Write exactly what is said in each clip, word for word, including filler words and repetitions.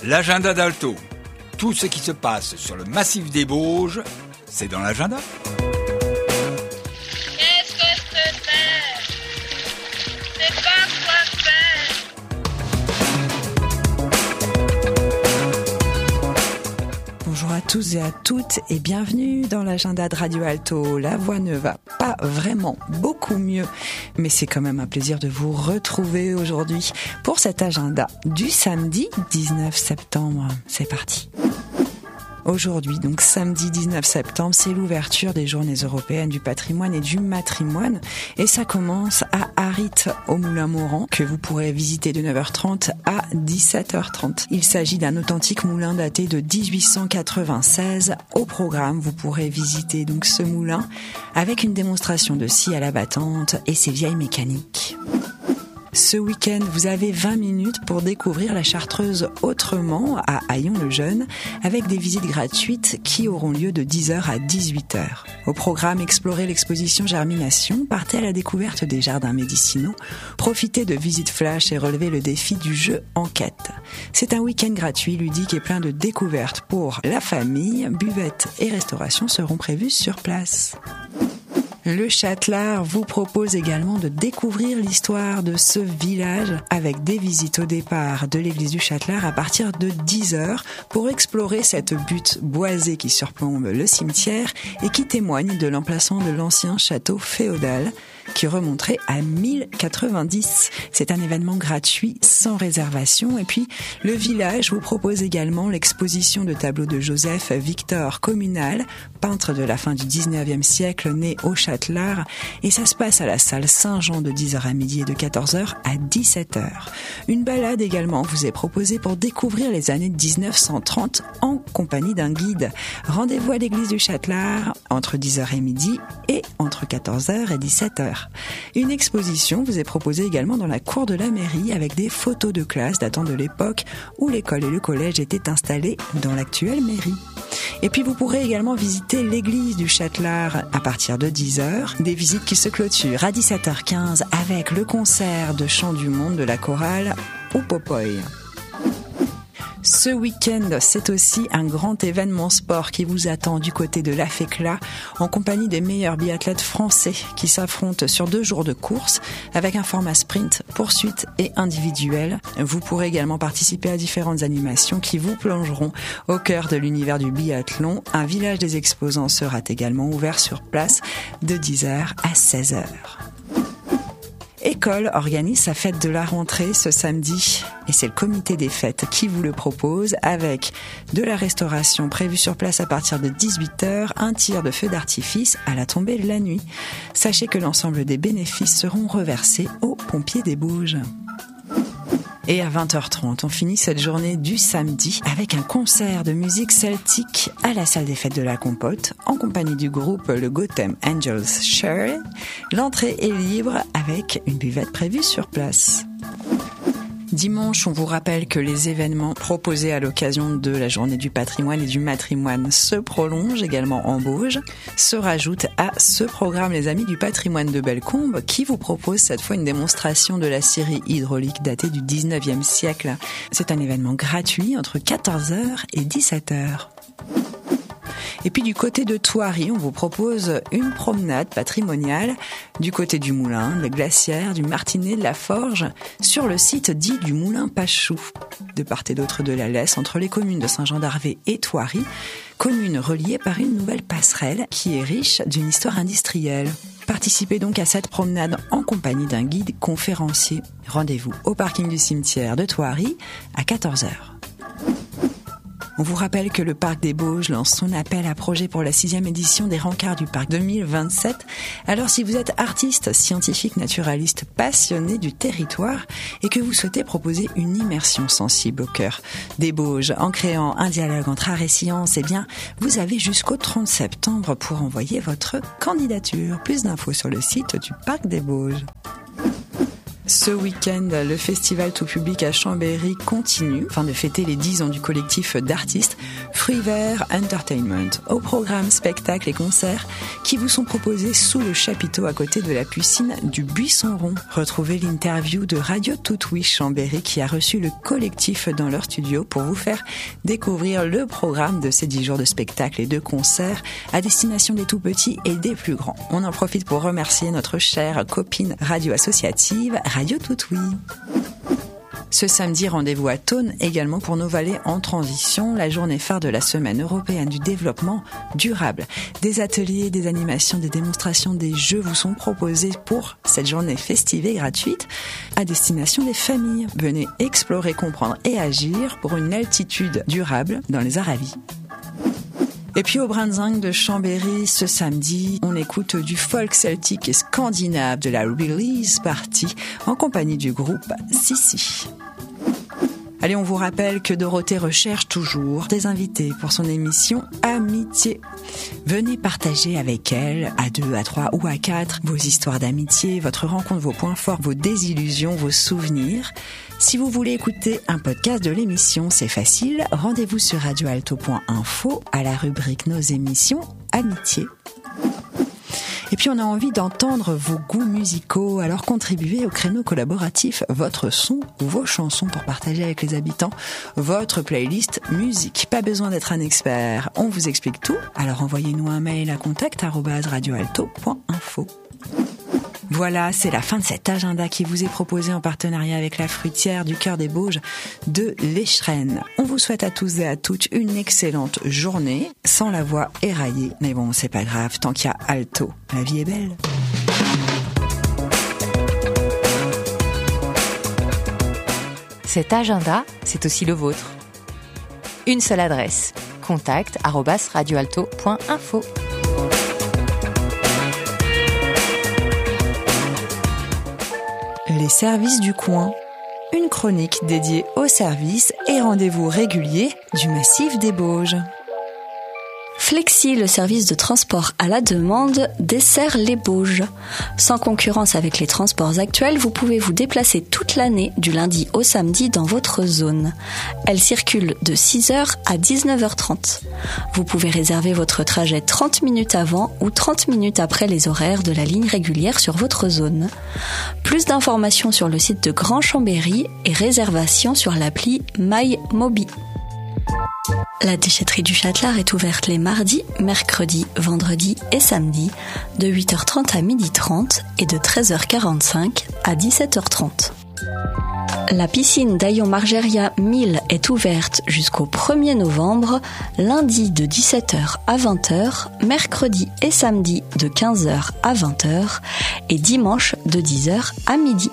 L'agenda d'Alto. Tout ce qui se passe sur le massif des Bauges, c'est dans l'agenda. Qu'est-ce que je peux faire? Je sais pas quoi faire. Bonjour à tous et à toutes et bienvenue dans l'agenda de Radio Alto. La voix ne va pas vraiment beaucoup mieux, mais c'est quand même un plaisir de vous retrouver aujourd'hui pour cet agenda du samedi dix-neuf septembre. C'est parti. Aujourd'hui, donc samedi dix-neuf septembre, c'est l'ouverture des Journées européennes du patrimoine et du matrimoine. Et ça commence à Arit, au Moulin Morand, que vous pourrez visiter de neuf heures trente à dix-sept heures trente. Il s'agit d'un authentique moulin daté de dix-huit cent quatre-vingt-seize. Au programme, vous pourrez visiter donc ce moulin avec une démonstration de scie à la battante et ses vieilles mécaniques. Ce week-end, vous avez vingt minutes pour découvrir la Chartreuse autrement à Haillons-le-Jeune avec des visites gratuites qui auront lieu de dix heures à dix-huit heures. Au programme, explorez l'exposition Germination, partez à la découverte des jardins médicinaux, profitez de visites flash et relevez le défi du jeu enquête. C'est un week-end gratuit, ludique et plein de découvertes pour la famille. Buvettes et restauration seront prévues sur place. Le Châtelard vous propose également de découvrir l'histoire de ce village avec des visites au départ de l'église du Châtelard à partir de dix heures pour explorer cette butte boisée qui surplombe le cimetière et qui témoigne de l'emplacement de l'ancien château féodal qui remonterait à mille quatre-vingt-dix. C'est un événement gratuit, sans réservation. Et puis, le village vous propose également l'exposition de tableaux de Joseph Victor Communal, peintre de la fin du dix-neuvième siècle, né au Châtelard. Et ça se passe à la salle Saint-Jean de dix heures à midi et de quatorze heures à dix-sept heures. Une balade également vous est proposée pour découvrir les années dix-neuf cent trente en compagnie d'un guide. Rendez-vous à l'église du Châtelard entre dix heures et midi et entre quatorze heures et dix-sept heures. Une exposition vous est proposée également dans la cour de la mairie avec des photos de classe datant de l'époque où l'école et le collège étaient installés dans l'actuelle mairie. Et puis vous pourrez également visiter l'église du Châtelard à partir de dix heures, des visites qui se clôturent à dix-sept heures quinze avec le concert de chant du monde de la chorale au Popoy. Ce week-end, c'est aussi un grand événement sport qui vous attend du côté de l'A F E C L A en compagnie des meilleurs biathlètes français qui s'affrontent sur deux jours de course avec un format sprint, poursuite et individuel. Vous pourrez également participer à différentes animations qui vous plongeront au cœur de l'univers du biathlon. Un village des exposants sera également ouvert sur place de dix heures à seize heures. École organise sa fête de la rentrée ce samedi et c'est le comité des fêtes qui vous le propose avec de la restauration prévue sur place à partir de dix-huit heures, un tir de feu d'artifice à la tombée de la nuit. Sachez que l'ensemble des bénéfices seront reversés aux pompiers des Bauges. Et à vingt heures trente, on finit cette journée du samedi avec un concert de musique celtique à la salle des fêtes de la Compote en compagnie du groupe le Gotham Angels Share. L'entrée est libre avec une buvette prévue sur place. Dimanche, on vous rappelle que les événements proposés à l'occasion de la journée du patrimoine et du matrimoine se prolongent également en Bauges. Se rajoutent à ce programme les Amis du patrimoine de Bellecombe qui vous propose cette fois une démonstration de la scierie hydraulique datée du dix-neuvième siècle. C'est un événement gratuit entre quatorze heures et dix-sept heures. Et puis du côté de Thoiry, on vous propose une promenade patrimoniale du côté du moulin, de la glacière, du martinet, de la forge, sur le site dit du moulin Pachou. De part et d'autre de la Lesse, entre les communes de Saint-Jean-d'Arvé et Thoiry, communes reliées par une nouvelle passerelle qui est riche d'une histoire industrielle. Participez donc à cette promenade en compagnie d'un guide conférencier. Rendez-vous au parking du cimetière de Thoiry à quatorze heures. On vous rappelle que le Parc des Bauges lance son appel à projet pour la sixième édition des Rencarts du Parc deux mille vingt-sept. Alors si vous êtes artiste, scientifique, naturaliste, passionné du territoire et que vous souhaitez proposer une immersion sensible au cœur des Bauges en créant un dialogue entre art et science, eh bien vous avez jusqu'au trente septembre pour envoyer votre candidature. Plus d'infos sur le site du Parc des Bauges. Ce week-end, le festival tout public à Chambéry continue, afin de fêter les dix ans du collectif d'artistes Fruits Verts Entertainment. Au programme, spectacles et concerts qui vous sont proposés sous le chapiteau à côté de la piscine du Buisson Rond. Retrouvez l'interview de Radio Tout-Oui Chambéry qui a reçu le collectif dans leur studio pour vous faire découvrir le programme de ces dix jours de spectacles et de concerts à destination des tout petits et des plus grands. On en profite pour remercier notre chère copine radio associative Radio Tout-Oui. Ce samedi, rendez-vous à Thônes également pour nos vallées en transition, la journée phare de la Semaine européenne du développement durable. Des ateliers, des animations, des démonstrations, des jeux vous sont proposés pour cette journée festive et gratuite à destination des familles. Venez explorer, comprendre et agir pour une altitude durable dans les Aravis. Et puis au Brinzingue de Chambéry, ce samedi, on écoute du folk celtique et scandinave de la Release Party en compagnie du groupe Sissi. Allez, on vous rappelle que Dorothée recherche toujours des invités pour son émission Amitié. Venez partager avec elle, à deux, à trois ou à quatre, vos histoires d'amitié, votre rencontre, vos points forts, vos désillusions, vos souvenirs. Si vous voulez écouter un podcast de l'émission, c'est facile. Rendez-vous sur radio alto point info à la rubrique Nos émissions Amitié. Et puis on a envie d'entendre vos goûts musicaux, alors contribuez au créneau collaboratif Votre son ou vos chansons pour partager avec les habitants votre playlist musique. Pas besoin d'être un expert, on vous explique tout. Alors envoyez-nous un mail à contact arobase radio alto point info. Voilà, c'est la fin de cet agenda qui vous est proposé en partenariat avec la fruitière du Cœur des Bauges de l'Échrennes. On vous souhaite à tous et à toutes une excellente journée, sans la voix éraillée. Mais bon, c'est pas grave, tant qu'il y a Alto, la vie est belle. Cet agenda, c'est aussi le vôtre. Une seule adresse, contact arobase radio alto point info. Les services du coin, une chronique dédiée aux services et rendez-vous réguliers du massif des Bauges. Flexi, le service de transport à la demande, dessert les Bauges. Sans concurrence avec les transports actuels, vous pouvez vous déplacer toute l'année du lundi au samedi dans votre zone. Elle circule de six heures à dix-neuf heures trente. Vous pouvez réserver votre trajet trente minutes avant ou trente minutes après les horaires de la ligne régulière sur votre zone. Plus d'informations sur le site de Grand Chambéry et réservations sur l'appli MyMobi. La déchetterie du Châtelard est ouverte les mardis, mercredis, vendredis et samedis de huit heures trente à midi trente et de treize heures quarante-cinq à dix-sept heures trente. La piscine d'Aillon-Margéria mille est ouverte jusqu'au premier novembre, lundi de dix-sept heures à vingt heures, mercredi et samedi de quinze heures à vingt heures et dimanche de dix heures à midi.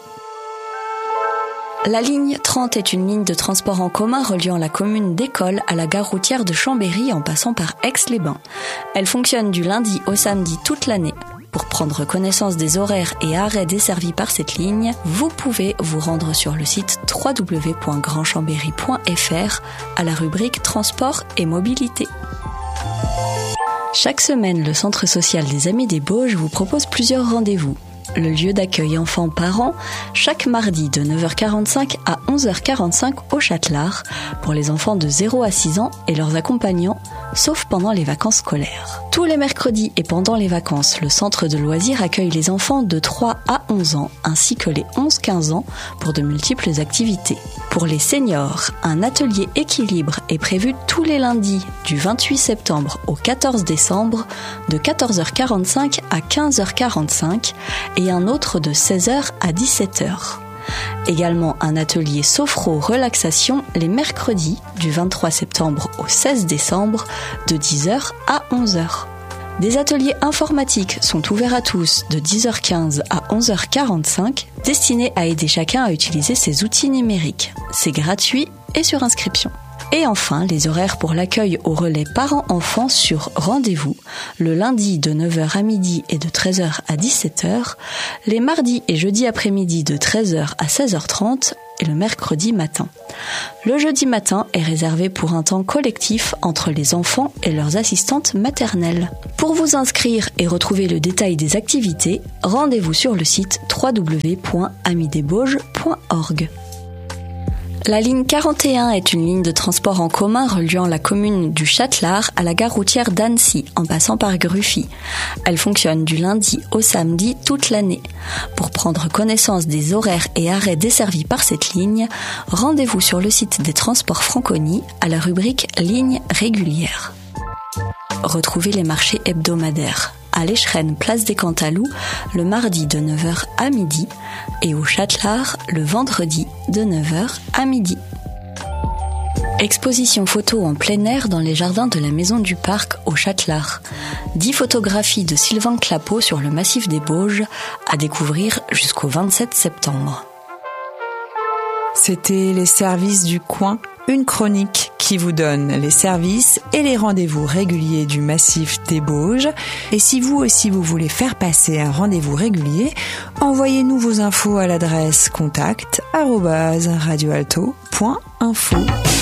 La ligne trente est une ligne de transport en commun reliant la commune d'École à la gare routière de Chambéry en passant par Aix-les-Bains. Elle fonctionne du lundi au samedi toute l'année. Pour prendre connaissance des horaires et arrêts desservis par cette ligne, vous pouvez vous rendre sur le site w w w point grand chambéry point f r à la rubrique Transport et Mobilité. Chaque semaine, le Centre social des Amis des Bauges vous propose plusieurs rendez-vous. Le lieu d'accueil enfants-parents, chaque mardi de neuf heures quarante-cinq à onze heures quarante-cinq au Châtelard, pour les enfants de zéro à six ans et leurs accompagnants, sauf pendant les vacances scolaires. Tous les mercredis et pendant les vacances, le centre de loisirs accueille les enfants de trois à onze ans, ainsi que les onze à quinze ans, pour de multiples activités. Pour les seniors, un atelier équilibre est prévu tous les lundis du vingt-huit septembre au quatorze décembre, de quatorze heures quarante-cinq à quinze heures quarante-cinq, et un autre de seize heures à dix-sept heures. Également un atelier sophro-relaxation les mercredis du vingt-trois septembre au seize décembre de dix heures à onze heures. Des ateliers informatiques sont ouverts à tous de dix heures quinze à onze heures quarante-cinq, destinés à aider chacun à utiliser ses outils numériques. C'est gratuit et sur inscription. Et enfin, les horaires pour l'accueil au relais parents-enfants sur rendez-vous, le lundi de neuf heures à midi et de treize heures à dix-sept heures, les mardis et jeudis après-midi de treize heures à seize heures trente et le mercredi matin. Le jeudi matin est réservé pour un temps collectif entre les enfants et leurs assistantes maternelles. Pour vous inscrire et retrouver le détail des activités, rendez-vous sur le site w w w point amis des bauges point org. La ligne quarante et un est une ligne de transport en commun reliant la commune du Châtelard à la gare routière d'Annecy, en passant par Gruffy. Elle fonctionne du lundi au samedi toute l'année. Pour prendre connaissance des horaires et arrêts desservis par cette ligne, rendez-vous sur le site des Transports Franconie à la rubrique Lignes régulières. Retrouvez les marchés hebdomadaires à l'Écheren, place des Cantalous, le mardi de neuf heures à midi et au Châtelard le vendredi de neuf heures à midi. Exposition photo en plein air dans les jardins de la Maison du Parc au Châtelard. dix photographies de Sylvain Clapeau sur le massif des Bauges à découvrir jusqu'au vingt-sept septembre. C'était les services du coin, une chronique qui vous donne les services et les rendez-vous réguliers du massif des Bauges. Et si vous aussi vous voulez faire passer un rendez-vous régulier, envoyez-nous vos infos à l'adresse contact arobase radioalto point info.